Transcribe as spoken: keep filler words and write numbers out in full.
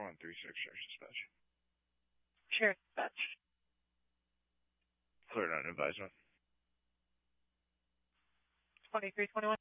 four one three six, Sheriff's Dispatch. Sheriff's Dispatch. Cleared on advisement. twenty-three twenty-one.